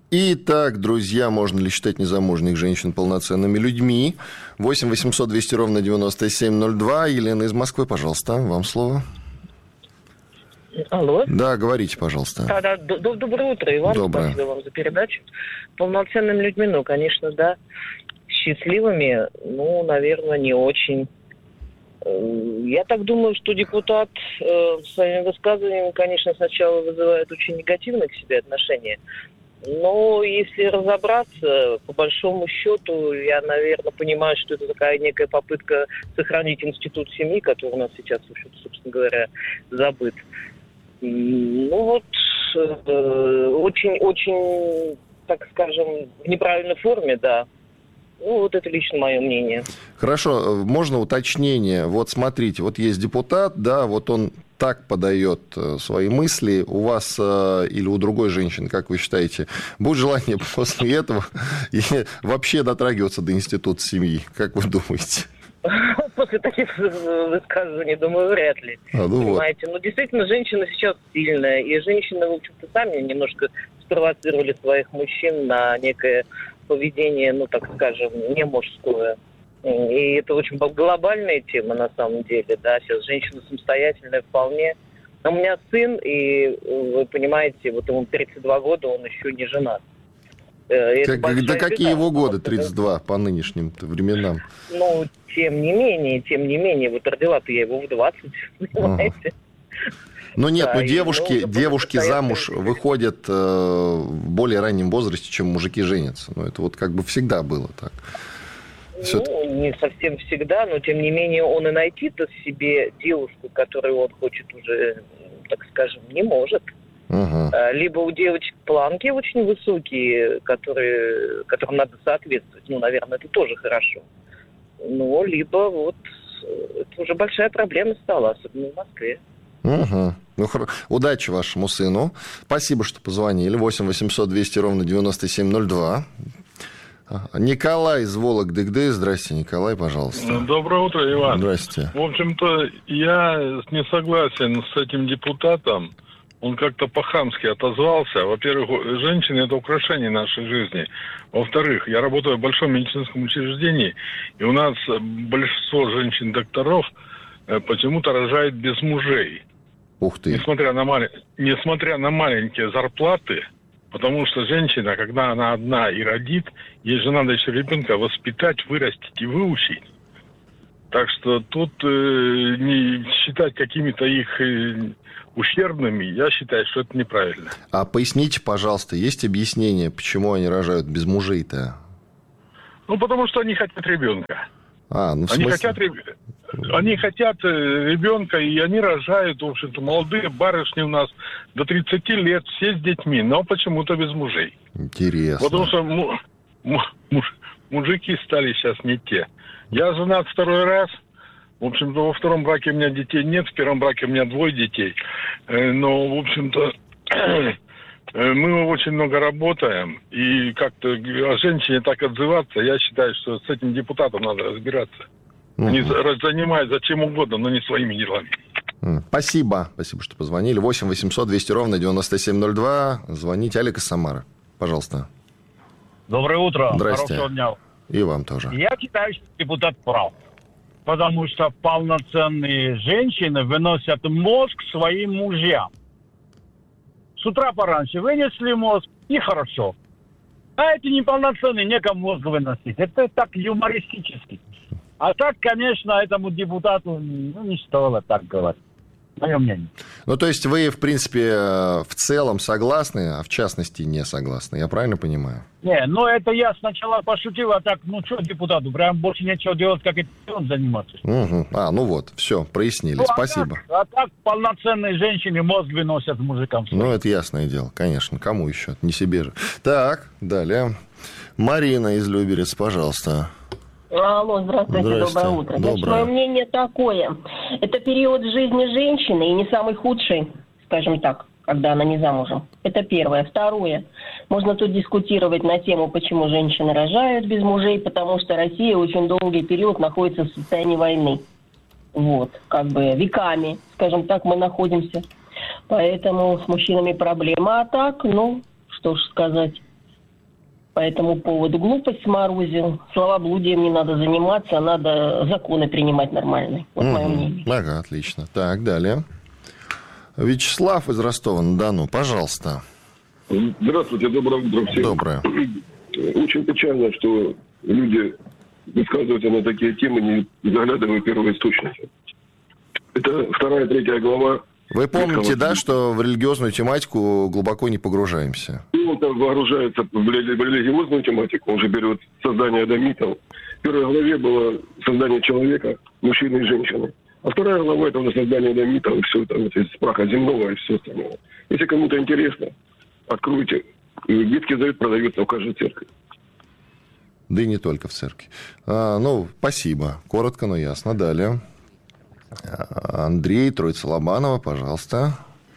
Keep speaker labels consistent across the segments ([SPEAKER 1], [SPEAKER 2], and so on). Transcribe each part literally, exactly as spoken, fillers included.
[SPEAKER 1] Итак, друзья, можно ли считать незамужних женщин полноценными людьми? восемь восемьсот двести ровно девяносто семь ноль два. Елена из Москвы, пожалуйста, вам слово.
[SPEAKER 2] Алло.
[SPEAKER 1] Да, говорите, пожалуйста.
[SPEAKER 2] Да, да, доброе утро, Иван.
[SPEAKER 1] Доброе.
[SPEAKER 2] Спасибо вам за передачу. Полноценными людьми, ну, конечно, да. Счастливыми, ну, наверное, не очень. Я так думаю, что депутат э, своими высказываниями, конечно, сначала вызывает очень негативное к себе отношение. Но если разобраться, по большому счету, я, наверное, понимаю, что это такая некая попытка сохранить институт семьи, который у нас сейчас, собственно говоря, забыт. Ну вот, очень-очень, э, так скажем, в неправильной форме, да. Ну, вот это лично мое мнение.
[SPEAKER 1] Хорошо, можно уточнение? Вот смотрите, вот есть депутат, да, вот он так подает свои мысли. У вас э, или у другой женщины, как вы считаете, будет желание после этого вообще дотрагиваться до института семьи? Как вы думаете?
[SPEAKER 2] После таких высказываний, думаю, вряд ли. А, ну понимаете, вот. Ну, действительно, женщина сейчас сильная, и женщины, в общем-то, сами немножко спровоцировали своих мужчин на некое поведение, ну, так скажем, не мужское. И это очень глобальная тема, на самом деле, да, сейчас женщина самостоятельная вполне. У меня сын, и, вы понимаете, вот ему тридцать два года, он еще не женат.
[SPEAKER 1] Как, да какие его годы, тридцать два, по нынешним временам?
[SPEAKER 2] Ну, тем не менее, тем не менее, вот родила-то я его в двадцать, понимаете?
[SPEAKER 1] Ага. Ну нет, да, ну девушки, ну, девушки замуж выходят э, в более раннем возрасте, чем мужики женятся. Ну, это вот как бы всегда было так.
[SPEAKER 2] Все ну, это... не совсем всегда, но тем не менее он и найти-то себе девушку, которую он хочет уже, так скажем, не может. Uh-huh. Либо у девочек планки очень высокие, которые, которым надо соответствовать. Ну, наверное, это тоже хорошо. Ну, либо вот это уже большая проблема стала, особенно в Москве.
[SPEAKER 1] Угу. Ну, хор... Удачи вашему сыну. Спасибо, что позвонили. восемь восемьсот двести ровно девяносто семь ноль два. Николай из Вологды. Здрасте, Николай, пожалуйста.
[SPEAKER 3] Доброе утро, Иван.
[SPEAKER 1] Здрасте.
[SPEAKER 3] В общем-то, я не согласен с этим депутатом. Он как-то по-хамски отозвался. Во-первых, женщины – это украшение нашей жизни. Во-вторых, я работаю в большом медицинском учреждении, и у нас большинство женщин-докторов почему-то рожает без мужей.
[SPEAKER 1] Ух ты.
[SPEAKER 3] Несмотря на, мал... Несмотря на маленькие зарплаты, потому что женщина, когда она одна и родит, ей же надо еще ребенка воспитать, вырастить и выучить. Так что тут э, не считать какими-то их э, ущербными, я считаю, что это неправильно.
[SPEAKER 1] А поясните, пожалуйста, есть объяснение, почему они рожают без мужей-то?
[SPEAKER 3] Ну, потому что они хотят ребенка.
[SPEAKER 1] А, ну в
[SPEAKER 3] они
[SPEAKER 1] смысле...
[SPEAKER 3] хотят, они хотят ребенка, и они рожают, в общем-то, молодые барышни у нас до тридцати лет, все с детьми, но почему-то без мужей.
[SPEAKER 1] Интересно.
[SPEAKER 3] Потому что му- му- мужики стали сейчас не те. Я женат второй раз. В общем-то, во втором браке у меня детей нет, в первом браке у меня двое детей. Но, в общем-то, мы очень много работаем. И как-то о женщине так отзываться, я считаю, что с этим депутатом надо разбираться. Uh-huh. Они занимаются чем угодно, но не своими делами.
[SPEAKER 1] Спасибо. Спасибо, что позвонили. восемь восемьсот двести ровно девяносто семь ноль два. Звоните. Олег из Самары. Пожалуйста.
[SPEAKER 4] Доброе утро.
[SPEAKER 1] Здрасте.
[SPEAKER 4] Хорошего дня.
[SPEAKER 1] И вам тоже.
[SPEAKER 4] Я считаю, что депутат прав. Потому что полноценные женщины выносят мозг своим мужьям. С утра пораньше вынесли мозг, и хорошо. А эти неполноценные, некому мозг выносить. Это так юмористически. А так, конечно, этому депутату ну, не стоило так говорить. Мое мнение.
[SPEAKER 1] Ну, то есть вы, в принципе, в целом согласны, а в частности не согласны. Я правильно понимаю?
[SPEAKER 4] Не, ну это я сначала пошутил, а так, ну что депутату, прям больше нечего делать, как этим заниматься.
[SPEAKER 1] Угу. А, ну вот, все, прояснили. Ну, Спасибо.
[SPEAKER 4] А так, а так полноценные женщины мозг выносят мужикам.
[SPEAKER 1] Ну, это ясное дело, конечно. Кому еще? Не себе же. Так, далее. Марина из Люберец, пожалуйста.
[SPEAKER 5] Алло, здравствуйте,
[SPEAKER 1] Здрасте.
[SPEAKER 5] Доброе утро.
[SPEAKER 1] Доброе.
[SPEAKER 5] Значит, мое мнение такое. Это период жизни женщины, и не самый худший, скажем так, когда она не замужем. Это первое. Второе. Можно тут дискутировать на тему, почему женщины рожают без мужей, потому что Россия очень долгий период находится в состоянии войны. Вот, как бы веками, скажем так, мы находимся. Поэтому с мужчинами проблема. А так, ну, что ж сказать. по этому поводу. Глупость сморозил. Словоблудием не надо заниматься, а надо законы принимать нормальные. Вот mm-hmm. мое мнение.
[SPEAKER 1] Ага, отлично. Так, далее. Вячеслав из Ростова-на-Дону, пожалуйста.
[SPEAKER 6] Здравствуйте, доброе утро всем.
[SPEAKER 1] Доброе.
[SPEAKER 6] Очень печально, что люди высказываются на такие темы, не заглядывая в первоисточники. Это вторая, третья глава.
[SPEAKER 1] Вы помните, да, что в религиозную тематику глубоко не погружаемся?
[SPEAKER 6] Он там вооружается в религиозную тематику, он же берет создание адамитов. В первой главе было создание человека, мужчины и женщины. А вторая глава – это уже создание адамитов, все там, из праха земного и все остальное. Если кому-то интересно, откройте. Детский завет продается в каждой церкви.
[SPEAKER 1] Да и не только в церкви. А, ну, спасибо. Коротко, но ясно. Далее. Андрей, Троица Лобанова, пожалуйста.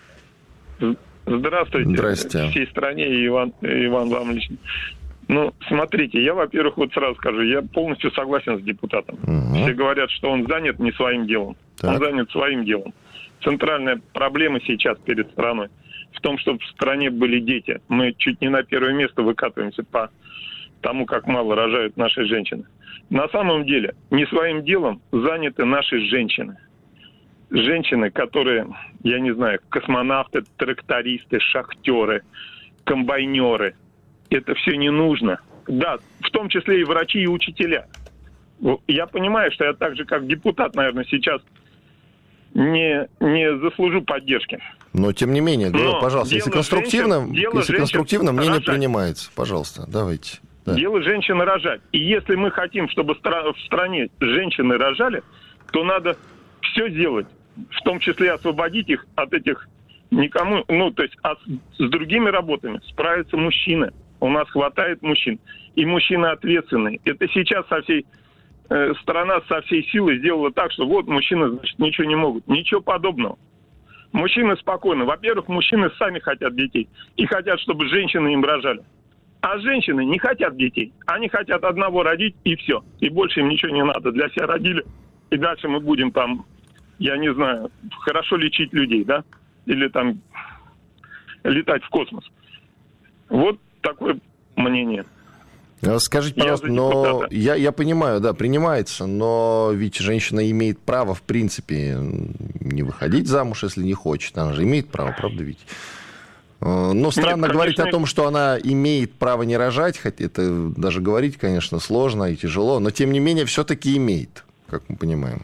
[SPEAKER 7] Здравствуйте.
[SPEAKER 1] Здрасте.
[SPEAKER 7] Всей стране и Иван, Иван вам лично. Ну, смотрите, я, во-первых, вот сразу скажу, я полностью согласен с депутатом. Угу. Все говорят, что он занят не своим делом. Так. Он занят своим делом. Центральная проблема сейчас перед страной в том, чтобы в стране были дети. Мы чуть не на первое место выкатываемся по тому, как мало рожают наши женщины. На самом деле, не своим делом заняты наши женщины. Женщины, которые, я не знаю, космонавты, трактористы, шахтеры, комбайнеры. Это все не нужно. Да, в том числе и врачи, и учителя. Я понимаю, что я так же, как депутат, наверное, сейчас не, не заслужу поддержки.
[SPEAKER 1] Но, тем не менее,
[SPEAKER 7] Но
[SPEAKER 1] пожалуйста, если конструктивно,
[SPEAKER 7] женщин,
[SPEAKER 1] если конструктивно мнение
[SPEAKER 7] рожать.
[SPEAKER 1] принимается, пожалуйста, давайте. Да.
[SPEAKER 7] Дело женщины рожать. И если мы хотим, чтобы в стране женщины рожали, то надо все сделать, в том числе освободить их от этих никому, ну, то есть а с другими работами справятся мужчины. У нас хватает мужчин. И мужчины ответственные. Это сейчас со всей э, страна со всей силы сделала так, что вот мужчины, значит, ничего не могут. Ничего подобного. Мужчины спокойно. Во-первых, мужчины сами хотят детей. И хотят, чтобы женщины им рожали. А женщины не хотят детей. Они хотят одного родить, и все. И больше им ничего не надо. Для себя родили. И дальше мы будем там, я не знаю, хорошо лечить людей, да? Или там летать в космос. Вот такое мнение.
[SPEAKER 1] Скажите, пожалуйста, я но я, я понимаю, да, принимается, но ведь женщина имеет право, в принципе, не выходить замуж, если не хочет. Она же имеет право, правда ведь? Но странно Нет, говорить конечно... о том, что она имеет право не рожать, хотя это даже говорить, конечно, сложно и тяжело, но тем не менее все-таки имеет, как мы понимаем.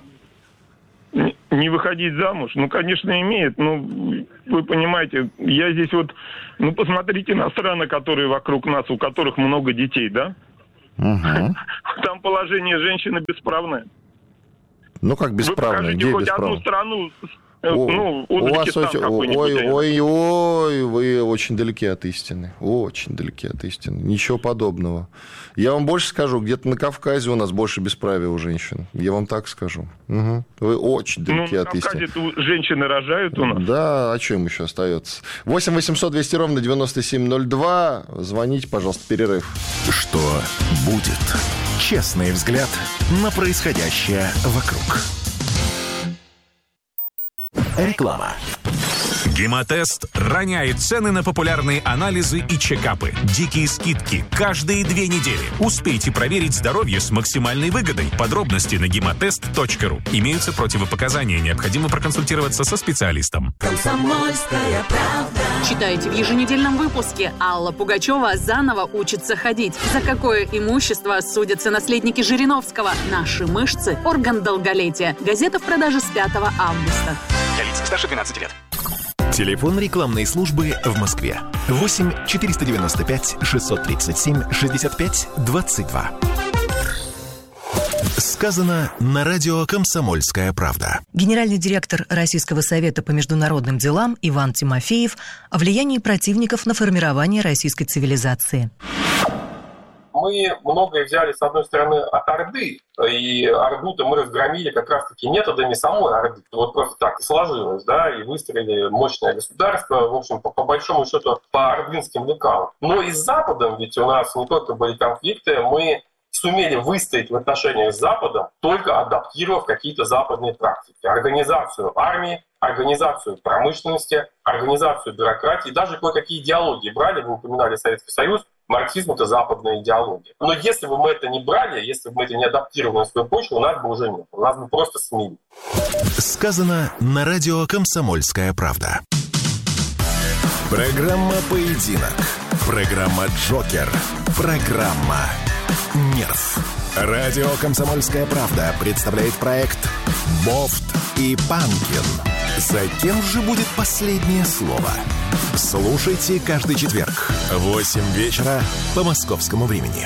[SPEAKER 7] Не выходить замуж? Ну, конечно, имеет. Ну, вы понимаете, я здесь вот... Ну, посмотрите на страны, которые вокруг нас, у которых много детей, да?
[SPEAKER 1] Угу.
[SPEAKER 7] Там положение женщины бесправное.
[SPEAKER 1] Ну, как бесправное?
[SPEAKER 7] Вы покажите хоть одну страну...
[SPEAKER 1] О,
[SPEAKER 7] ну,
[SPEAKER 1] у вас очень, ой, ой, ой, вы очень далеки от истины. Очень далеки от истины. Ничего подобного. Я вам больше скажу, где-то на Кавказе у нас больше бесправия у женщин. Я вам так скажу. Угу. Вы очень далеки
[SPEAKER 7] ну,
[SPEAKER 1] от истины.
[SPEAKER 7] На Кавказе женщины рожают у нас.
[SPEAKER 1] Да, а что им еще остается? восемь восемьсот двести ровно девяносто семь ноль два. Звоните, пожалуйста, перерыв.
[SPEAKER 8] Что будет? Честный взгляд на происходящее вокруг. Реклама.
[SPEAKER 9] Гемотест роняет цены на популярные анализы и чекапы. Дикие скидки каждые две недели. Успейте проверить здоровье с максимальной выгодой. Подробности на гемотест точка ру. Имеются противопоказания. Необходимо проконсультироваться со специалистом.
[SPEAKER 10] Комсомольская правда. Читайте в еженедельном выпуске. Алла Пугачева заново учится ходить. За какое имущество судятся наследники Жириновского? Наши мышцы – орган долголетия. Газета в продаже с пятого августа.
[SPEAKER 8] Для лиц старше двенадцати лет. Телефон рекламной службы в Москве. восемь четыреста девяносто пять шестьсот тридцать семь шестьдесят пять двадцать два. Сказано на радио «Комсомольская правда».
[SPEAKER 11] Генеральный директор Российского совета по международным делам Иван Тимофеев о влиянии противников на формирование российской цивилизации.
[SPEAKER 12] Мы многое взяли, с одной стороны, от Орды, и Орду-то мы разгромили как раз-таки методами самой Орды. Вот просто так и сложилось, да, и выстроили мощное государство, в общем, по, по большому счету, по ордынским лекалам. Но и с Западом, ведь у нас не только были конфликты, мы сумели выстоять в отношениях с Западом, только адаптировав какие-то западные практики. Организацию армии, организацию промышленности, организацию бюрократии, даже кое-какие идеологии брали, вы упоминали Советский Союз, Марксизм – это западная идеология. Но если бы мы это не брали, если бы мы это не адаптировали на свою почву, у нас бы уже нет. У нас бы просто смели.
[SPEAKER 8] Сказано на радио «Комсомольская правда». Программа «Поединок». Программа «Джокер». Программа «Нерв». Радио «Комсомольская правда» представляет проект «Бофт и Панкин». За кем же будет последнее слово? Слушайте каждый четверг в восемь вечера по московскому времени.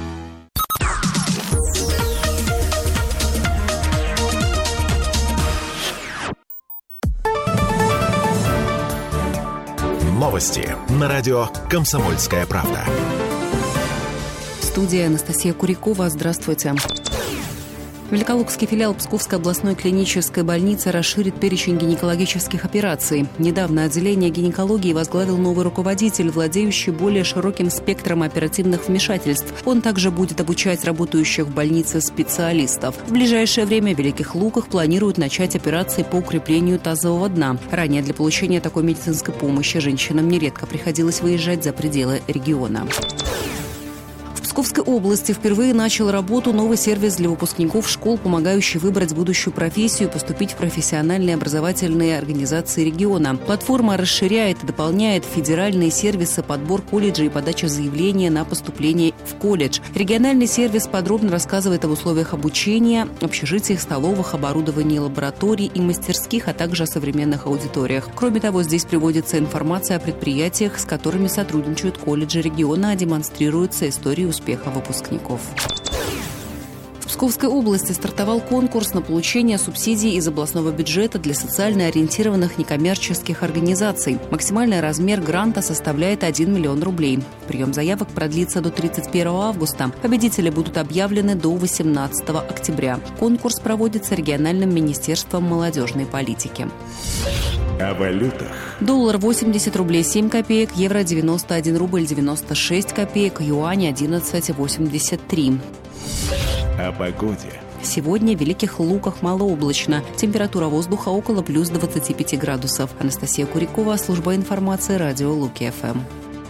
[SPEAKER 8] Новости на радио «Комсомольская правда».
[SPEAKER 13] Студия Анастасия Курякова. Здравствуйте. Великолукский филиал Псковской областной клинической больницы расширит перечень гинекологических операций. Недавно отделение гинекологии возглавил новый руководитель, владеющий более широким спектром оперативных вмешательств. Он также будет обучать работающих в больнице специалистов. В ближайшее время в Великих Луках планируют начать операции по укреплению тазового дна. Ранее для получения такой медицинской помощи женщинам нередко приходилось выезжать за пределы региона. В Псковской области впервые начал работу новый сервис для выпускников школ, помогающий выбрать будущую профессию и поступить в профессиональные образовательные организации региона. Платформа расширяет и дополняет федеральные сервисы подбор колледжей и подача заявления на поступление в колледж. Региональный сервис подробно рассказывает об условиях обучения, общежитиях, столовых, оборудовании лабораторий и мастерских, а также о современных аудиториях. Кроме того, здесь приводится информация о предприятиях, с которыми сотрудничают колледжи региона, а демонстрируются истории успеха выпускников. В Псковской области стартовал конкурс на получение субсидий из областного бюджета для социально ориентированных некоммерческих организаций. Максимальный размер гранта составляет один миллион рублей. Прием заявок продлится до тридцать первого августа. Победители будут объявлены до восемнадцатого октября. Конкурс проводится региональным министерством молодежной политики.
[SPEAKER 8] О валютах.
[SPEAKER 13] Доллар восемьдесят рублей семь копеек, евро девяносто один рубль девяносто шесть копеек, юань одиннадцать восемьдесят три.
[SPEAKER 8] О погоде.
[SPEAKER 13] Сегодня в Великих Луках малооблачно. Температура воздуха около плюс двадцати пяти градусов. Анастасия Курякова, служба информации, радио Луки-ФМ.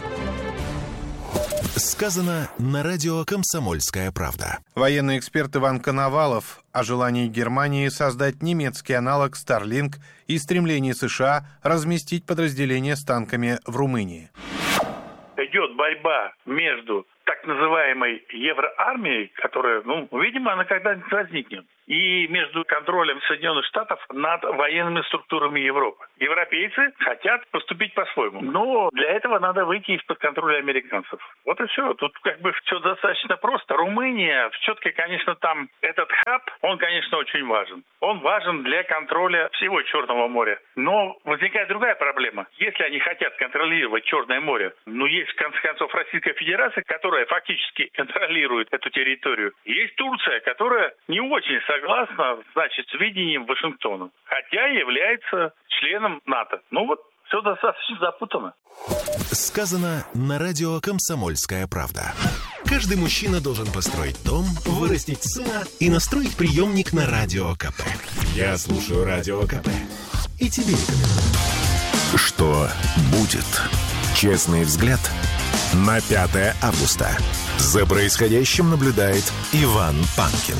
[SPEAKER 8] Сказано на радио «Комсомольская правда».
[SPEAKER 14] Военный эксперт Иван Коновалов о желании Германии создать немецкий аналог Starlink и стремлении США разместить подразделения с танками в Румынии.
[SPEAKER 15] Идет борьба между так называемой евроармией, которая, ну, видимо, она когда-нибудь возникнет, и между контролем Соединенных Штатов над военными структурами Европы. Европейцы хотят поступить по-своему, но для этого надо выйти из-под контроля американцев. Вот и все. Тут как бы все достаточно просто. Румыния, все-таки, конечно, там этот хаб, он, конечно, очень важен. Он важен для контроля всего Черного моря. Но возникает другая проблема. Если они хотят контролировать Черное море, ну, есть, в конце концов, Российская Федерация, которая фактически контролирует эту территорию. Есть Турция, которая не очень согласна, значит, с видением Вашингтона, хотя является членом НАТО. Ну вот, все достаточно запутано.
[SPEAKER 8] Сказано на радио «Комсомольская правда». Каждый мужчина должен построить дом, вырастить сына и настроить приемник на Радио КП. Я слушаю Радио КП и тебе рекомендую. Что будет? Честный взгляд на пятое августа. За происходящим наблюдает Иван Панкин.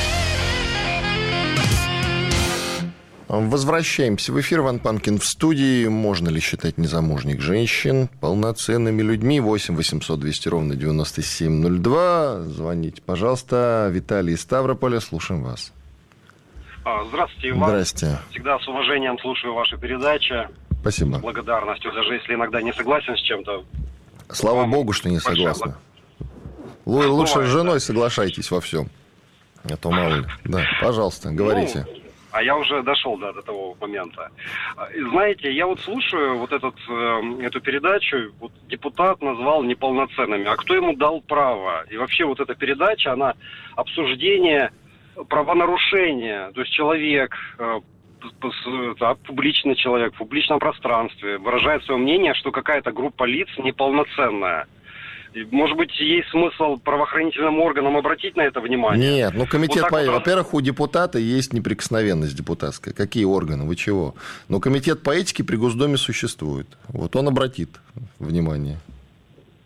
[SPEAKER 1] Возвращаемся в эфир. Иван Панкин в студии. Можно ли считать незамужних женщин полноценными людьми? восемь восемьсот двести ровно девяносто семь ноль два. Звоните, пожалуйста. Виталий из Ставрополя. Слушаем вас.
[SPEAKER 16] Здравствуйте, Иван.
[SPEAKER 1] Здрасте.
[SPEAKER 16] Всегда с уважением слушаю ваши передачи.
[SPEAKER 1] Спасибо.
[SPEAKER 16] С благодарностью, даже если иногда не согласен с чем-то.
[SPEAKER 1] Слава Богу, что не согласны. Вы лучше с женой соглашайтесь во всем. А то мало ли. Да, пожалуйста, говорите.
[SPEAKER 16] Ну, а я уже дошел да, до того момента. Знаете, я вот слушаю вот этот, э, эту передачу, вот депутат назвал неполноценными. А кто ему дал право? И вообще вот эта передача, она обсуждение правонарушения. То есть человек, э, да, публичный человек в публичном пространстве выражает свое мнение, что какая-то группа лиц неполноценная. Может быть, есть смысл правоохранительным органам обратить на это внимание?
[SPEAKER 1] Нет, ну комитет,
[SPEAKER 16] вот
[SPEAKER 1] по...
[SPEAKER 16] вот...
[SPEAKER 1] во-первых, у депутата есть неприкосновенность депутатская. Какие органы, вы чего? Но комитет по этике при Госдуме существует. Вот он обратит внимание.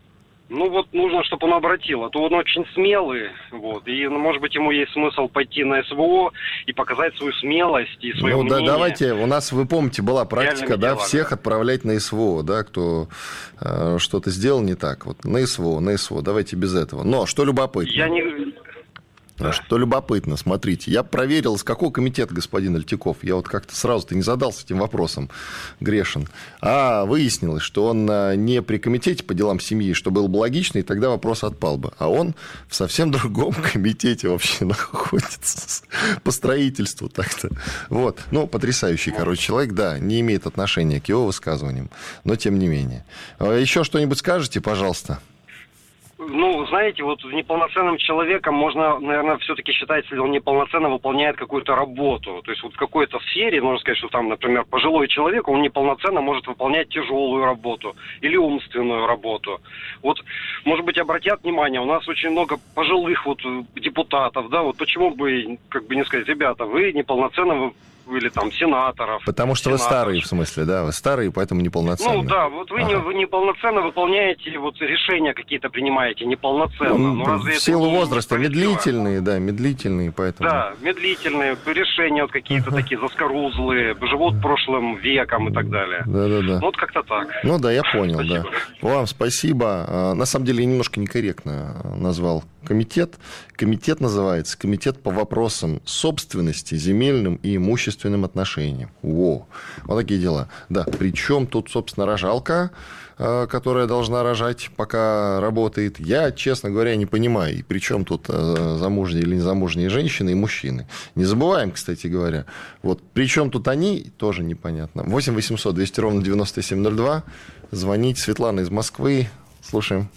[SPEAKER 16] Ну вот нужно, чтобы он обратил, а то он очень смелый, вот, и, ну, может быть, ему есть смысл пойти на СВО и показать свою смелость и свое
[SPEAKER 1] ну,
[SPEAKER 16] мнение.
[SPEAKER 1] Ну да, давайте, у нас, вы помните, была практика, да,
[SPEAKER 16] делами.
[SPEAKER 1] всех отправлять на СВО, да, кто э, что-то сделал не так, вот, на СВО, на СВО, давайте без этого. Но, что любопытно.
[SPEAKER 16] Я не...
[SPEAKER 1] Да. Что любопытно, смотрите, я проверил, с какого комитета господин Альтиков. Я вот как-то сразу-то не задался этим вопросом, грешен. А выяснилось, что он не при комитете по делам семьи, что было бы логично, и тогда вопрос отпал бы. А он в совсем другом комитете вообще находится по строительству так-то. Вот. Ну, потрясающий, короче, человек, да, не имеет отношения к его высказываниям, но тем не менее. Еще что-нибудь скажете, пожалуйста?
[SPEAKER 16] Ну, знаете, вот неполноценным человеком можно, наверное, все-таки считать, если он неполноценно выполняет какую-то работу. То есть вот в какой-то сфере, можно сказать, что там, например, пожилой человек, он неполноценно может выполнять тяжелую работу или умственную работу. Вот, может быть, обратят внимание, у нас очень много пожилых вот депутатов, да, вот почему бы, как бы не сказать, ребята, вы неполноценно или там сенаторов.
[SPEAKER 1] Потому что
[SPEAKER 16] сенаторов.
[SPEAKER 1] Вы старые, в смысле, да, вы старые, поэтому неполноценны.
[SPEAKER 16] Ну да, вот вы,
[SPEAKER 1] ага.
[SPEAKER 16] не, вы неполноценно выполняете, вот решения какие-то принимаете неполноценно.
[SPEAKER 1] Ну,
[SPEAKER 16] ну, разве
[SPEAKER 1] в силу
[SPEAKER 16] это
[SPEAKER 1] возраста медлительные, да, медлительные, поэтому...
[SPEAKER 16] Да, медлительные, решения вот какие-то ага. такие заскорузлые, живут прошлым веком и так далее.
[SPEAKER 1] Да-да-да.
[SPEAKER 16] Ну вот как-то так.
[SPEAKER 1] Ну да, я понял,
[SPEAKER 16] спасибо.
[SPEAKER 1] Да. Вам спасибо. На самом деле я немножко некорректно назвал комитет. Комитет называется Комитет по вопросам собственности, земельным и имущественным отношениям. Во, вот такие дела. Да, причем тут, собственно, рожалка, которая должна рожать, пока работает. Я, честно говоря, не понимаю, и при чем тут замужние или незамужние женщины и мужчины. Не забываем, кстати говоря. Вот при чем тут они, тоже непонятно. восемь восемьсот двести ровно девяносто семь ноль два. Звонить. Светлана из Москвы. Слушаем.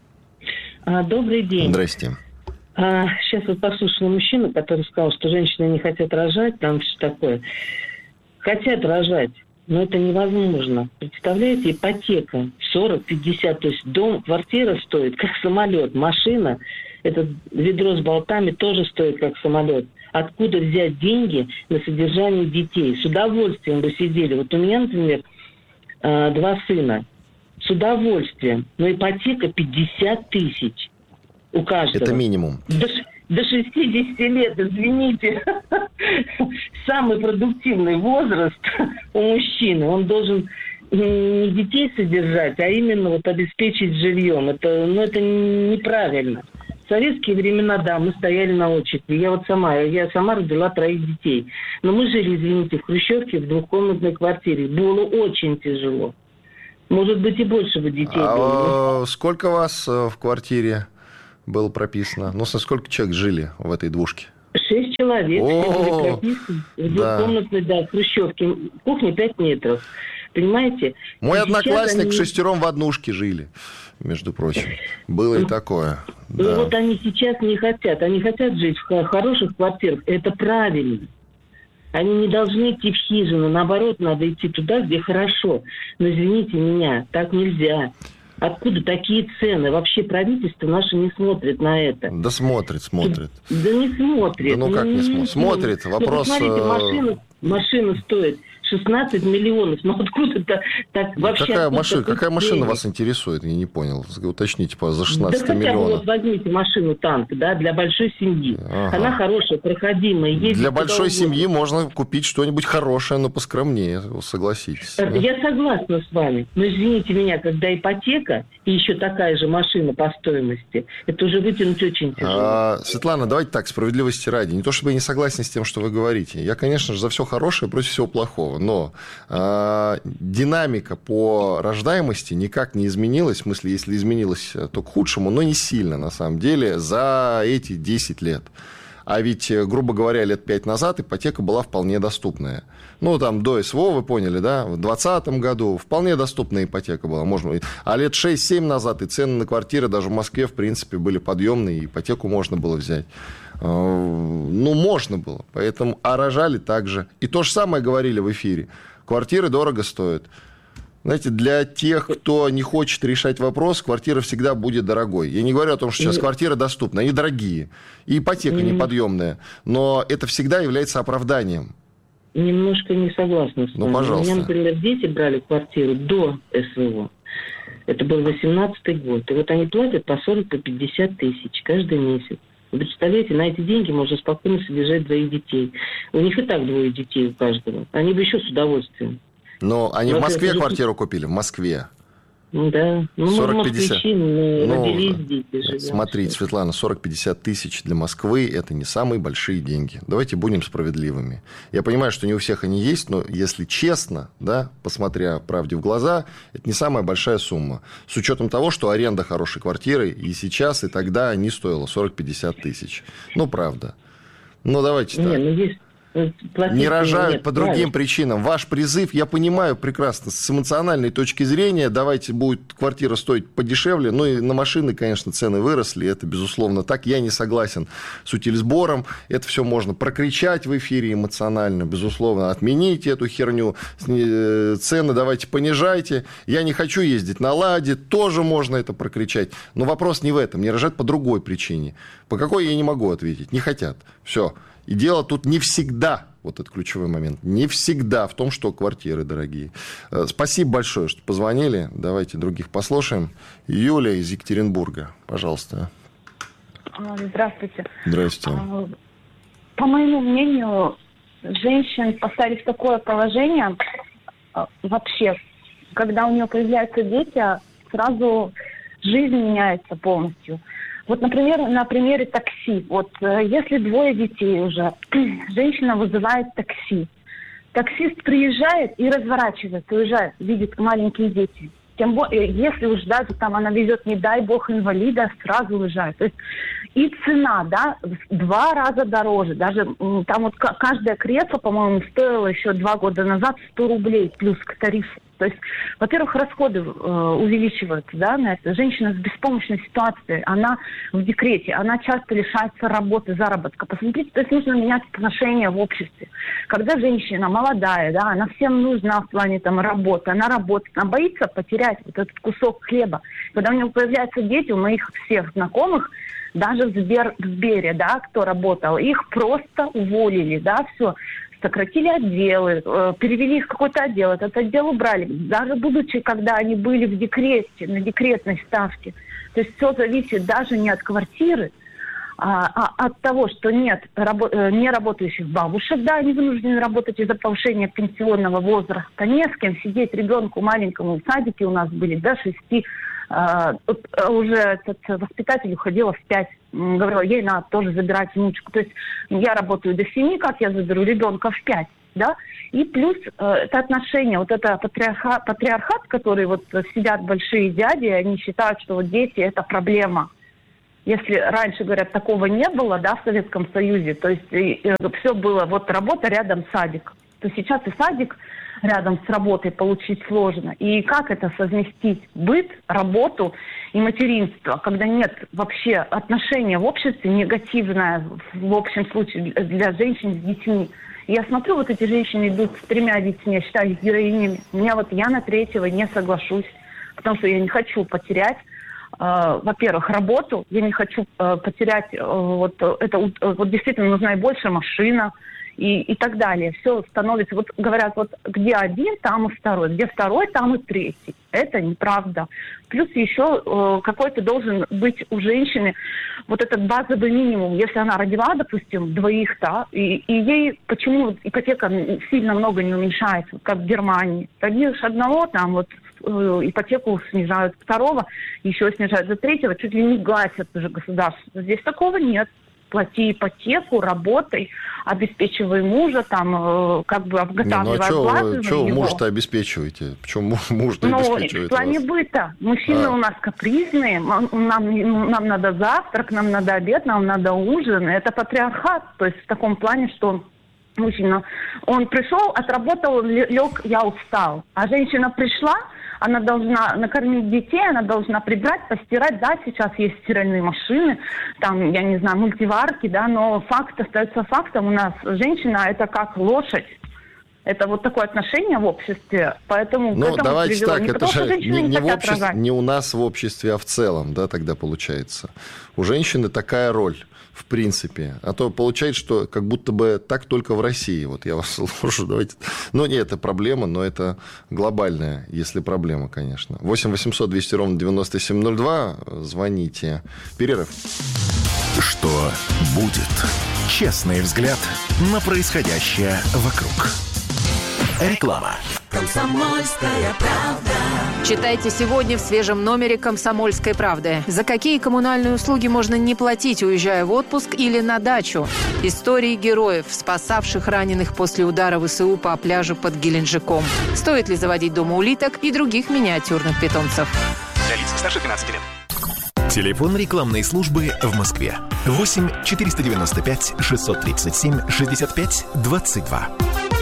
[SPEAKER 17] Добрый день.
[SPEAKER 1] Здрасте.
[SPEAKER 17] А, сейчас вот послушала мужчину, который сказал, что женщины не хотят рожать, там что такое. Хотят рожать, но это невозможно. Представляете, ипотека сорок-пятьдесят, то есть дом, квартира стоит как самолет, машина, это ведро с болтами тоже стоит как самолет. Откуда взять деньги на содержание детей? С удовольствием бы сидели. Вот у меня, например, два сына. С удовольствием. Но ипотека пятьдесят тысяч у каждого.
[SPEAKER 1] Это минимум.
[SPEAKER 17] До, до шестидесяти лет, извините. Самый продуктивный возраст у мужчины. Он должен не детей содержать, а именно вот обеспечить жильем. Это, ну, это неправильно. В советские времена, да, мы стояли на очереди. Я вот сама, я сама родила троих детей. Но мы жили, извините, в хрущевке в двухкомнатной квартире. Было очень тяжело. Может быть, и больше бы детей
[SPEAKER 1] а
[SPEAKER 17] было.
[SPEAKER 1] Сколько вас в квартире было прописано? Ну, сколько человек жили в этой двушке?
[SPEAKER 17] Шесть человек.
[SPEAKER 1] О,
[SPEAKER 17] были прописаны в двухкомнатной, да, в хрущевке. Кухня пять метров. Понимаете?
[SPEAKER 1] Мой
[SPEAKER 17] и
[SPEAKER 1] одноклассник они... шестером в однушке жили, между прочим. Было и такое.
[SPEAKER 17] Ну,
[SPEAKER 1] да.
[SPEAKER 17] Вот они сейчас не хотят. Они хотят жить в хороших квартирах. Это правильно. Они не должны идти в хижину. Наоборот, надо идти туда, где хорошо. Но извините меня, так нельзя. Откуда такие цены? Вообще правительство наше не смотрит на это.
[SPEAKER 1] Да смотрит, смотрит.
[SPEAKER 17] Да не смотрит.
[SPEAKER 1] Да ну как не смотрит? Смотрит. Вопрос...
[SPEAKER 17] Ну, посмотрите, машина, машина стоит шестнадцать миллионов. Ну откуда-то так вообще...
[SPEAKER 1] Какая машина, какая машина вас интересует? Я не понял. Уточните, за шестнадцать
[SPEAKER 17] да
[SPEAKER 1] миллионов.
[SPEAKER 17] Да хотя бы вот возьмите машину танк, да, для большой семьи.
[SPEAKER 1] Ага.
[SPEAKER 17] Она хорошая, проходимая.
[SPEAKER 1] Для большой семьи можно купить что-нибудь хорошее, но поскромнее, согласитесь.
[SPEAKER 17] Я да? согласна с вами. Но извините меня, когда ипотека и еще такая же машина по стоимости, это уже вытянуть очень тяжело.
[SPEAKER 1] А, Светлана, давайте так, справедливости ради. Не то чтобы я не согласен с тем, что вы говорите. Я, конечно же, за все хорошее против всего плохого. Но э, динамика по рождаемости никак не изменилась. В смысле, если изменилась, то к худшему, но не сильно, на самом деле, за эти десять лет. А ведь, грубо говоря, лет пять назад ипотека была вполне доступная. Ну, там, до СВО, вы поняли, да, в двадцатом году вполне доступная ипотека была. Можно... А лет шесть-семь назад и цены на квартиры даже в Москве, в принципе, были подъемные, и ипотеку можно было взять. Ну, можно было. Поэтому, а рожали так же. И то же самое говорили в эфире. Квартиры дорого стоят. Знаете, для тех, кто не хочет решать вопрос, квартира всегда будет дорогой. Я не говорю о том, что сейчас квартиры доступны, они дорогие. И ипотека mm-hmm. неподъемная. Но это всегда является оправданием.
[SPEAKER 17] Немножко не согласна с вами.
[SPEAKER 1] Ну, пожалуйста.
[SPEAKER 17] У меня, например, дети брали квартиру до СВО. Это был восемнадцатый год. И вот они платят по сорок, по пятьдесят тысяч каждый месяц. Вы представляете, на эти деньги можно спокойно содержать двоих детей. У них и так двое детей у каждого. Они бы еще с удовольствием.
[SPEAKER 1] Но они
[SPEAKER 17] Но
[SPEAKER 1] в Москве
[SPEAKER 17] это...
[SPEAKER 1] квартиру купили? В Москве.
[SPEAKER 17] Да. Ну,
[SPEAKER 1] сорок пятьдесят.
[SPEAKER 17] Ну, родились
[SPEAKER 1] ну,
[SPEAKER 17] дети, живем.
[SPEAKER 1] Смотрите, Светлана, сорок-пятьдесят тысяч для Москвы – это не самые большие деньги. Давайте будем справедливыми. Я понимаю, что не у всех они есть, но если честно, да, посмотря правде в глаза, это не самая большая сумма. С учетом того, что аренда хорошей квартиры и сейчас, и тогда не стоила сорок-пятьдесят тысяч. Ну, правда. Ну, давайте так.
[SPEAKER 17] Не, ну есть...
[SPEAKER 1] Не рожают
[SPEAKER 17] нет,
[SPEAKER 1] по другим
[SPEAKER 17] правильно.
[SPEAKER 1] причинам. Ваш призыв, я понимаю прекрасно, с эмоциональной точки зрения, давайте будет квартира стоить подешевле, ну и на машины, конечно, цены выросли, это безусловно так. Я не согласен с утильсбором, это все можно прокричать в эфире эмоционально, безусловно, отмените эту херню, цены давайте понижайте. Я не хочу ездить на «Ладе», тоже можно это прокричать. Но вопрос не в этом, не рожают по другой причине. По какой я не могу ответить, не хотят. Все. И дело тут не всегда, вот этот ключевой момент, не всегда в том, что квартиры дорогие. Спасибо большое, что позвонили. Давайте других послушаем. Юлия из Екатеринбурга, пожалуйста.
[SPEAKER 18] Здравствуйте.
[SPEAKER 1] Здравствуйте.
[SPEAKER 18] По моему мнению, женщин поставили в такое положение вообще, когда у нее появляются дети, сразу жизнь меняется полностью. Вот, например, на примере такси. Вот если двое детей уже, женщина вызывает такси. Таксист приезжает и разворачивается, уезжает, видит маленькие дети. Тем более, если уж даже там она везет, не дай бог, инвалида, сразу уезжает. То есть и цена, да, в два раза дороже. Даже там вот каждое кресло, по-моему, стоило еще два года назад сто рублей плюс к тарифу. То есть, во-первых, расходы э, увеличиваются, да, на это. Женщина с беспомощной ситуацией, она в декрете, она часто лишается работы, заработка. Посмотрите, то есть нужно менять отношения в обществе. Когда женщина молодая, да, она всем нужна в плане там работы, она работает, она боится потерять вот этот кусок хлеба. Когда у нее появляются дети, у моих всех знакомых, даже в, Сбер, в Сбере, да, кто работал, их просто уволили, да, все. Сократили отделы, перевели их в какой-то отдел, этот отдел убрали. Даже будучи, когда они были в декрете, на декретной ставке. То есть все зависит даже не от квартиры, а, а от того, что нет рабо- неработающих бабушек, да, они вынуждены работать из-за повышения пенсионного возраста. Не с кем сидеть ребенку маленькому в садике у нас были до шести. Uh, уже этот воспитатель уходила в пять, говорила, ей надо тоже забирать внучку. То есть я работаю до семи, как я заберу ребенка в пять, да? И плюс uh, это отношение, вот это патриархат, патриархат, который вот сидят большие дяди, они считают, что вот дети это проблема. Если раньше, говорят, такого не было, да, в Советском Союзе, то есть и, и, все было, вот работа рядом садик, то сейчас и садик рядом с работой получить сложно. И как это совместить? Быт, работу и материнство, когда нет вообще отношения в обществе негативное, в общем случае, для женщин с детьми. И я смотрю, вот эти женщины идут с тремя детьми, я считаю их героинями. У меня вот я на третьего не соглашусь, потому что я не хочу потерять, э, во-первых, работу, я не хочу э, потерять, э, вот это вот действительно нужна и больше машина, И, и так далее. Все становится, вот говорят, вот где один, там и второй, где второй, там и третий. Это неправда. Плюс еще э, какой-то должен быть у женщины вот этот базовый минимум. Если она родила, допустим, двоих, да, и, и ей почему ипотека сильно много не уменьшается, как в Германии. Родишь одного, там вот э, ипотеку снижают, второго еще снижают, за третьего чуть ли не гасят уже государство. Здесь такого нет. Плати ипотеку, работай, обеспечивай мужа, там, э, как бы обготавливай,
[SPEAKER 1] обкладывай. Ну, а что вы мужа-то обеспечиваете? Почему муж-то
[SPEAKER 18] ну,
[SPEAKER 1] обеспечивает
[SPEAKER 18] в плане
[SPEAKER 1] вас?
[SPEAKER 18] быта. Мужчины а. у нас капризные, нам, нам надо завтрак, нам надо обед, нам надо ужин. Это патриархат, то есть в таком плане, что мужчина, он пришел, отработал, лег, я устал. А женщина пришла, она должна накормить детей, она должна прибрать, постирать. Да, сейчас есть стиральные машины, там, я не знаю, мультиварки, да, но факт остается фактом. У нас женщина – это как лошадь. Это вот такое отношение в обществе, поэтому
[SPEAKER 1] ну,
[SPEAKER 18] к этому
[SPEAKER 1] давайте
[SPEAKER 18] привело.
[SPEAKER 1] так,
[SPEAKER 18] Не
[SPEAKER 1] это
[SPEAKER 18] потому,
[SPEAKER 1] же
[SPEAKER 18] что
[SPEAKER 1] не,
[SPEAKER 18] женщины не,
[SPEAKER 1] не, в
[SPEAKER 18] хотят
[SPEAKER 1] обществе,
[SPEAKER 18] рожать.
[SPEAKER 1] не у нас в обществе, а в целом, да, тогда получается. У женщины такая роль. в принципе. А то получается, что как будто бы так только в России. Вот я вас слушаю, давайте... Ну, нет, это проблема, но это глобальная, если проблема, конечно. восемь восемьсот двести ровно девяносто семь ноль два. Звоните. Перерыв.
[SPEAKER 8] Что будет? Честный взгляд на происходящее вокруг. Реклама.
[SPEAKER 10] Комсомольская правда. Читайте сегодня в свежем номере «Комсомольской правды». За какие коммунальные услуги можно не платить, уезжая в отпуск или на дачу? Истории героев, спасавших раненых после удара ВСУ по пляжу под Геленджиком. Стоит ли заводить дома улиток и других миниатюрных питомцев?
[SPEAKER 8] Для лиц старше двенадцати лет. Телефон рекламной службы в Москве. восемь четыреста девяносто пять шестьсот тридцать семь шестьдесят пять двадцать два.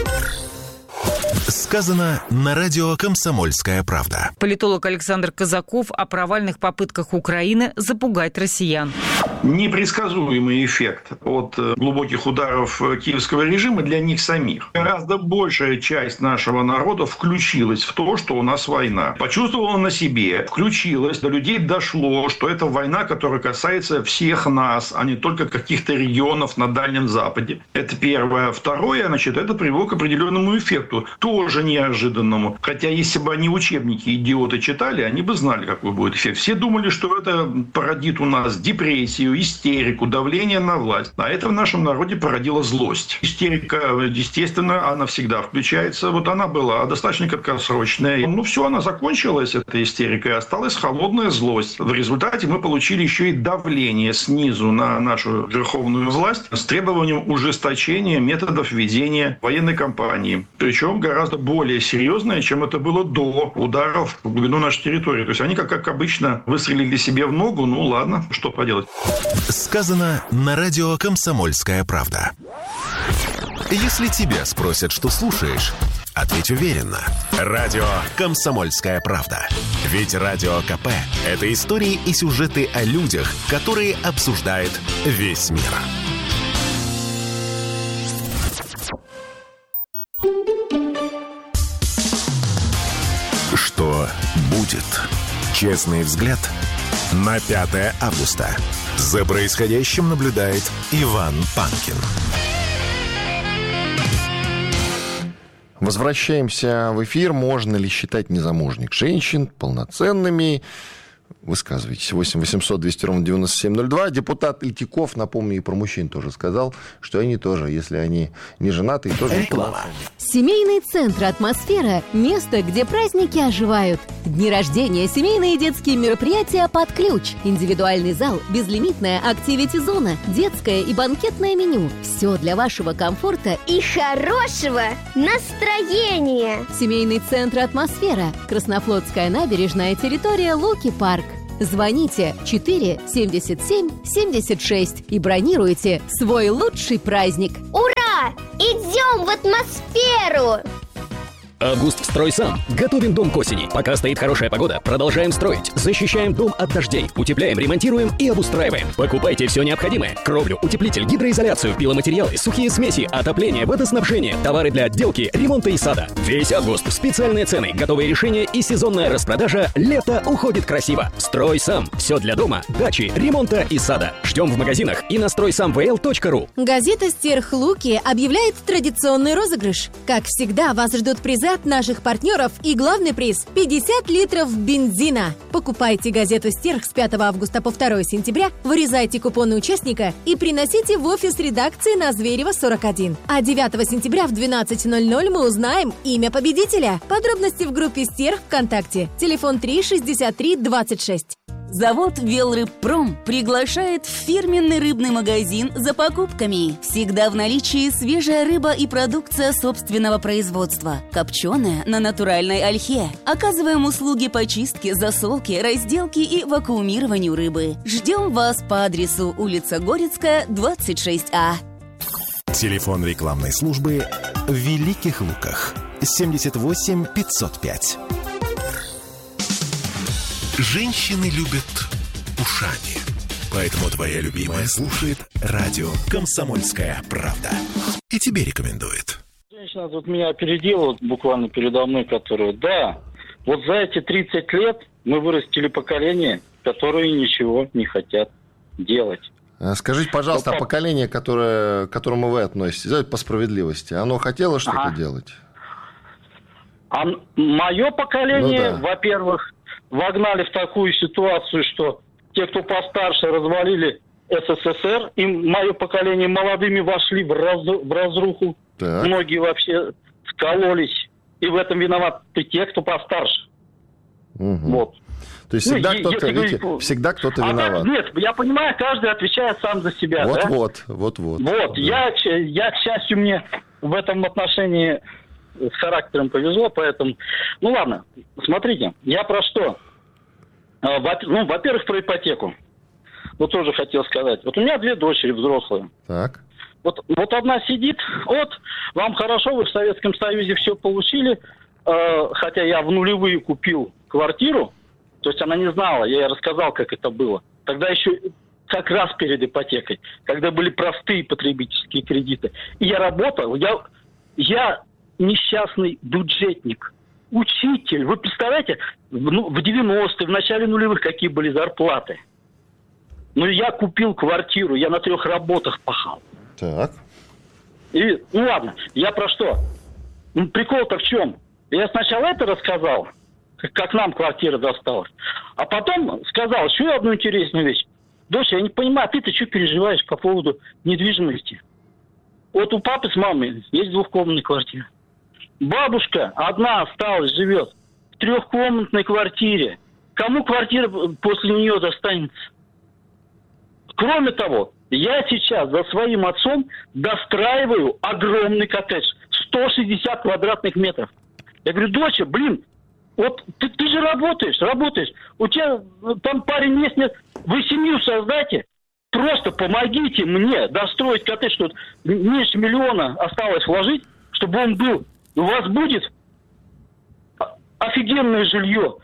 [SPEAKER 8] Сказано на радио «Комсомольская правда».
[SPEAKER 19] Политолог Александр Казаков о провальных попытках Украины запугать россиян.
[SPEAKER 20] Непредсказуемый эффект от глубоких ударов киевского режима для них самих. Гораздо большая часть нашего народа включилась в то, что у нас война. Почувствовала на себе, включилась, до людей дошло, что это война, которая касается всех нас, а не только каких-то регионов на Дальнем Западе. Это первое. Второе, значит, это привело к определенному эффекту, тоже неожиданному. Хотя если бы они учебники идиоты читали, они бы знали, какой будет эффект. Все думали, что это породит у нас депрессию, истерику, давление на власть. А это в нашем народе породило злость. Истерика, естественно, она всегда включается. Вот она была достаточно краткосрочная. Ну, все, она закончилась, эта истерика, и осталась холодная злость. В результате мы получили еще и давление снизу на нашу верховную власть с требованием ужесточения методов ведения военной кампании. Причем гораздо более серьезное, чем это было до ударов в глубину нашей территории. То есть они, как, как обычно, выстрелили себе в ногу. Ну, ладно, что поделать.
[SPEAKER 8] Сказано на радио «Комсомольская правда». Если тебя спросят, что слушаешь, ответь уверенно. Радио «Комсомольская правда». Ведь Радио КП – это истории и сюжеты о людях, которые обсуждает весь мир. Что будет? Честный взгляд на пятое августа. За происходящим наблюдает Иван Панкин.
[SPEAKER 1] Возвращаемся в эфир. Можно ли считать незамужних женщин полноценными? Высказывайтесь. восемь восемьсот двести ровно девяносто семь ноль два. Депутат Ильтиков, напомню, и про мужчин тоже сказал, что они тоже, если они не женаты, тоже...
[SPEAKER 21] Реклама. Семейный центр «Атмосфера» – место, где праздники оживают. Дни рождения, семейные и детские мероприятия под ключ. Индивидуальный зал, безлимитная активити-зона, детское и банкетное меню. Все для вашего комфорта и хорошего настроения. Семейный центр «Атмосфера». Краснофлотская набережная, территория Луки-парк. Звоните четыре семьдесят семь семьдесят шесть и бронируйте свой лучший праздник.
[SPEAKER 22] Ура! Идем в атмосферу!
[SPEAKER 23] Август в «Стройсам». Готовим дом к осени. Пока стоит хорошая погода, продолжаем строить. Защищаем дом от дождей. Утепляем, ремонтируем и обустраиваем. Покупайте все необходимое. Кровлю, утеплитель, гидроизоляцию, пиломатериалы, сухие смеси, отопление, водоснабжение, товары для отделки, ремонта и сада. Весь август. Специальные цены, готовые решения и сезонная распродажа. Лето уходит красиво. «Стройсам». Все для дома, дачи, ремонта и сада. Ждем в магазинах и на стройсам вэ эл точка ру.
[SPEAKER 21] Газета «Стерх Луки» объявляет традиционный розыгрыш. Как всегда, вас ждут призы от наших партнеров и главный приз – пятьдесят литров бензина. Покупайте газету «Стерх» с пятого августа по второе сентября, вырезайте купоны участника и приносите в офис редакции на Зверева сорок один. А девятого сентября в двенадцать ноль ноль мы узнаем имя победителя. Подробности в группе «Стерх» ВКонтакте. Телефон три шестьдесят три двадцать шесть.
[SPEAKER 24] Завод «Велрыбпром» приглашает в фирменный рыбный магазин за покупками. Всегда в наличии свежая рыба и продукция собственного производства. Копченая на натуральной ольхе. Оказываем услуги по чистке, засолке, разделке и вакуумированию рыбы. Ждем вас по адресу улица Горецкая, двадцать шесть А.
[SPEAKER 8] Телефон рекламной службы в Великих Луках. семьдесят восемь пятьсот пять. Женщины любят ушами. Поэтому твоя любимая слушает радио «Комсомольская правда». И тебе рекомендует.
[SPEAKER 4] Женщина тут меня опередила, вот буквально передо мной, которая, да, вот за эти тридцать лет мы вырастили поколение, которые ничего не хотят делать.
[SPEAKER 1] Скажите, пожалуйста, а поколение, которое, к которому вы относитесь, давайте по справедливости, оно хотело что-то ага. делать?
[SPEAKER 2] А мое поколение, ну, да. во-первых, вогнали в такую ситуацию, что те, кто постарше, развалили СССР, и мое поколение молодыми вошли в, раз, в разруху. Так. Многие вообще скололись. И в этом виноваты те, кто постарше. Угу. Вот.
[SPEAKER 1] То есть всегда, ну, кто-то, видите, говорить, всегда кто-то а виноват.
[SPEAKER 2] Так, нет, я понимаю, каждый отвечает сам за себя.
[SPEAKER 1] Вот-вот,
[SPEAKER 2] да?
[SPEAKER 1] вот-вот.
[SPEAKER 2] Вот, да. я, я, к счастью, мне в этом отношении с характером повезло, поэтому... Ну ладно, смотрите, я про что? Во, ну, во-первых, про ипотеку. Вот тоже хотел сказать. Вот у меня две дочери взрослые.
[SPEAKER 1] Так.
[SPEAKER 2] Вот, вот одна сидит, вот, вам хорошо, вы в Советском Союзе все получили, э, хотя я в нулевые купил квартиру, то есть она не знала, я ей рассказал, как это было. Тогда еще как раз перед ипотекой, когда были простые потребительские кредиты. И я работал, я, я несчастный бюджетник, учитель. Вы представляете, ну, в девяностые, в начале нулевых какие были зарплаты? Ну, я купил квартиру, я на трех работах пахал.
[SPEAKER 1] Так.
[SPEAKER 2] И, ну ладно, я про что? Ну, прикол-то в чем? Я сначала это рассказал, как, как нам квартира досталась. А потом сказал еще одну интересную вещь. Доча, я не понимаю, ты-то что переживаешь по поводу недвижимости? Вот у папы с мамой есть двухкомнатная квартира. Бабушка одна осталась, живет в трехкомнатной квартире. Кому квартира после нее достанется? Кроме того, я сейчас за своим отцом достраиваю огромный коттедж. сто шестьдесят квадратных метров. Я говорю, доча, блин, вот ты, ты же работаешь, работаешь. У тебя там парень есть, нет. Вы семью создайте. Просто помогите мне достроить коттедж. Что меньше миллиона осталось вложить, чтобы он был. У вас будет офигенное жилье.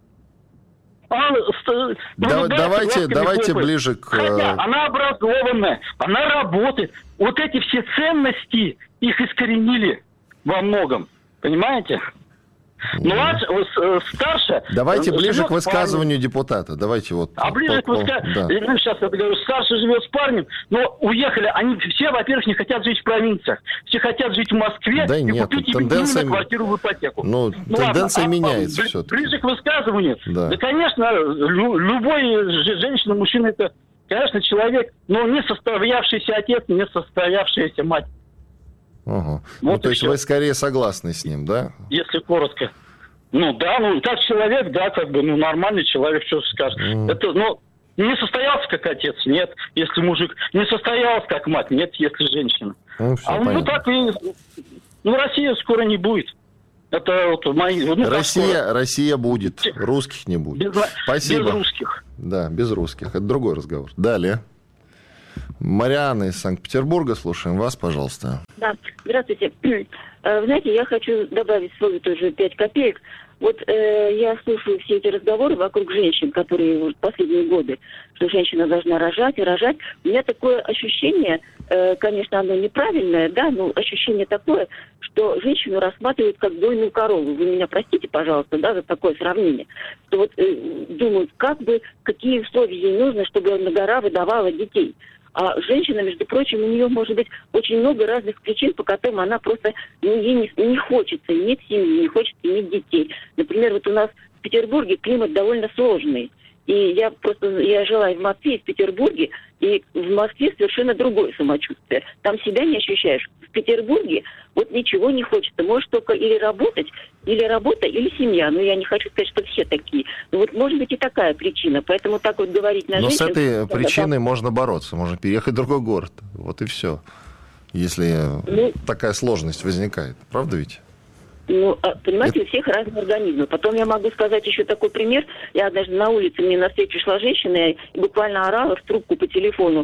[SPEAKER 2] А,
[SPEAKER 1] ну, да, давайте давайте ближе к...
[SPEAKER 2] Хотя она образованная, она работает. Вот эти все ценности, их искоренили во многом. Понимаете? Младше, старше...
[SPEAKER 1] Давайте ближе к высказыванию парнем. депутата. Давайте вот...
[SPEAKER 2] А ближе по, к высказыванию... Да. Ну, сейчас я говорю, старше живет с парнем, но уехали. Они все, во-первых, не хотят жить в провинциях. Все хотят жить в Москве
[SPEAKER 1] да
[SPEAKER 2] и
[SPEAKER 1] нет,
[SPEAKER 2] купить
[SPEAKER 1] тенденция...
[SPEAKER 2] себе квартиру в ипотеку.
[SPEAKER 1] Ну, ну тенденция ладно, меняется
[SPEAKER 2] а,
[SPEAKER 1] все-таки.
[SPEAKER 2] Ближе к высказыванию. Да, да конечно, лю- любой женщина, мужчина, это, конечно, человек, но не состоявшийся отец, не состоявшаяся мать.
[SPEAKER 1] Ага. Вот ну, то есть все. Вы скорее согласны с ним, да?
[SPEAKER 2] Если коротко. Ну да, ну как человек, да, как бы, ну нормальный человек, что скажет. Mm. Это, ну, не состоялся как отец, нет, если мужик. Не состоялся как мать, нет, если женщина. Ну, а ну так и... Ну, Россия скоро не будет. Это вот мои... Ну,
[SPEAKER 1] Россия, Россия будет, русских не будет.
[SPEAKER 2] Без,
[SPEAKER 1] Спасибо.
[SPEAKER 2] Без русских.
[SPEAKER 1] Да, без русских. Это другой разговор. Далее. Марианна из Санкт-Петербурга, слушаем вас, пожалуйста.
[SPEAKER 3] Да, здравствуйте. Вы знаете, я хочу добавить свою тоже пять копеек. Вот э, я слушаю все эти разговоры вокруг женщин, которые в последние годы, что женщина должна рожать и рожать. У меня такое ощущение, э, конечно, оно неправильное, да, но ощущение такое, что женщину рассматривают как дойную корову. Вы меня простите, пожалуйста, да, за такое сравнение. Что вот э, думают, как бы, какие условия ей нужно, чтобы на гора выдавала детей. А женщина, между прочим, у нее может быть очень много разных причин, по которым она просто ну, ей не, не хочется иметь семью, не хочет иметь детей. Например, вот у нас в Петербурге климат довольно сложный. И я просто, я жила и в Москве, и в Петербурге, и в Москве совершенно другое самочувствие. Там себя не ощущаешь. В Петербурге вот ничего не хочется. Можешь только или работать, или работа, или семья. Но я не хочу сказать, что все такие. Но вот может быть и такая причина. Поэтому так вот говорить на
[SPEAKER 1] Но
[SPEAKER 3] женщин...
[SPEAKER 1] Но с этой причиной это... можно бороться. Можно переехать в другой город. Вот и все. Если ну... такая сложность возникает. Правда ведь?
[SPEAKER 3] Ну, понимаете, у всех разные организмы. Потом я могу сказать еще такой пример. Я однажды на улице, мне навстречу шла женщина и буквально орала в трубку по телефону.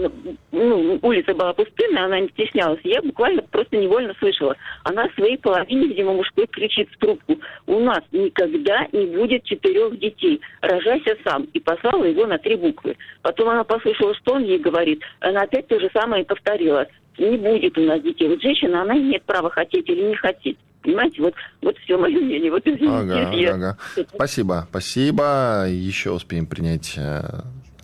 [SPEAKER 3] Ну, улица была пустынная, она не стеснялась. Я буквально просто невольно слышала. Она в своей половине, видимо, мужской кричит в трубку. У нас никогда не будет четырех детей. Рожайся сам. И послала его на три буквы. Потом она послышала, что он ей говорит. Она опять то же самое повторила. Не будет у нас детей. Вот женщина, она имеет право хотеть или не хотеть. Понимаете, вот, вот все мое мнение. Вот,
[SPEAKER 1] ага, я... ага. Спасибо, спасибо. Еще успеем принять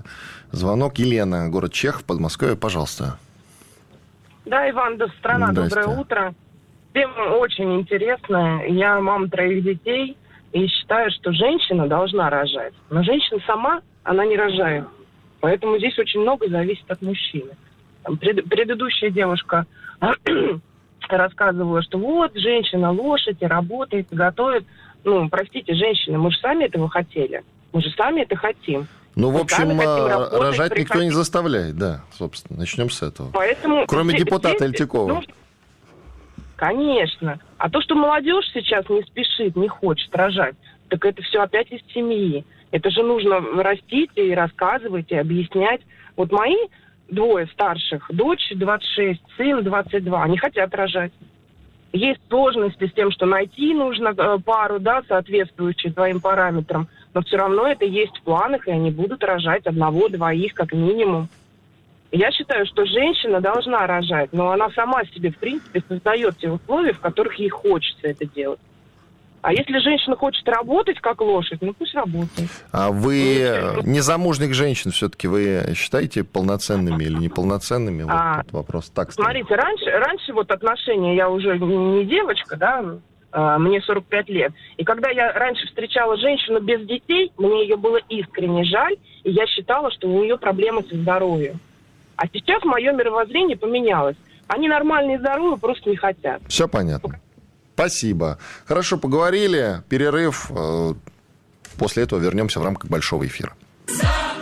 [SPEAKER 1] Звонок. Елена, город Чехов, Подмосковье, пожалуйста.
[SPEAKER 5] Да, Иван, да, страна, доброе утро. Тема очень интересная. Я мама троих детей и считаю, что женщина должна рожать. Но женщина сама, она не рожает. Поэтому здесь очень много зависит от мужчины. Там пред, предыдущая девушка рассказывала, что вот, женщина лошадь, и работает, и готовит. Ну, простите, женщины, мы же сами этого хотели. Мы же сами это хотим.
[SPEAKER 1] Ну, в
[SPEAKER 5] мы
[SPEAKER 1] общем,
[SPEAKER 5] работать,
[SPEAKER 1] рожать
[SPEAKER 5] приходить.
[SPEAKER 1] никто не заставляет, да, собственно. Начнем с этого.
[SPEAKER 5] Поэтому
[SPEAKER 1] Кроме
[SPEAKER 5] здесь,
[SPEAKER 1] депутата
[SPEAKER 5] здесь,
[SPEAKER 1] Альтикова.
[SPEAKER 5] Ну, конечно. А то, что молодежь сейчас не спешит, не хочет рожать, так это все опять из семьи. Это же нужно растить и рассказывать, и объяснять. Вот мои двое старших, дочь двадцать шесть, сын двадцать два, они хотят рожать. Есть сложности с тем, что найти нужно пару, да, соответствующую твоим параметрам, но все равно это есть в планах, и они будут рожать одного-двоих как минимум. Я считаю, что женщина должна рожать, но она сама себе, в принципе, создает те условия, в которых ей хочется это делать. А если женщина хочет работать как лошадь, ну пусть работает.
[SPEAKER 1] А вы незамужних женщин все-таки вы считаете полноценными или неполноценными? Вот
[SPEAKER 5] А,
[SPEAKER 1] этот вопрос. Так,
[SPEAKER 5] смотрите, раньше, раньше вот отношения, я уже не девочка, да, мне сорок пять лет. И когда я раньше встречала женщину без детей, мне ее было искренне жаль, и я считала, что у нее проблемы со здоровьем. А сейчас мое мировоззрение поменялось. Они нормальные и здоровые, просто не хотят.
[SPEAKER 1] Все понятно. Спасибо. Хорошо поговорили. Перерыв. После этого вернемся в рамках большого эфира.